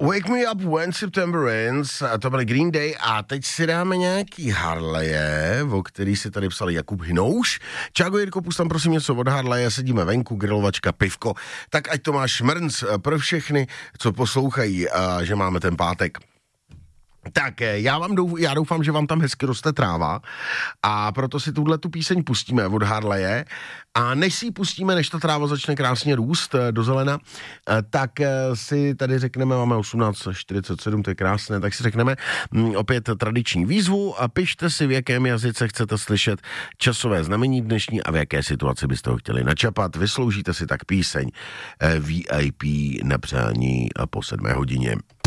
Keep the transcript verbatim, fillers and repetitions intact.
Wake Me Up When September Rains, to byl Green Day a teď si dáme nějaký Harleje, o který si tady psal Jakub Hinouš. Čágo, Jirko, pust tam prosím něco od Harleje, sedíme venku, grilovačka, pivko. Tak ať to máš mrnc pro všechny, co poslouchají, že máme ten pátek. Tak já vám douf, já doufám, že vám tam hezky roste tráva a proto si tuhle tu píseň pustíme od Harleje a než si ji pustíme, než ta tráva začne krásně růst do zelena, tak si tady řekneme, máme osmnáct čtyřicet sedm, to je krásné, tak si řekneme opět tradiční výzvu a pište si, v jakém jazyce chcete slyšet časové znamení dnešní a v jaké situaci byste ho chtěli načapat. Vysloužíte si tak píseň V I P na přání po sedmé hodině.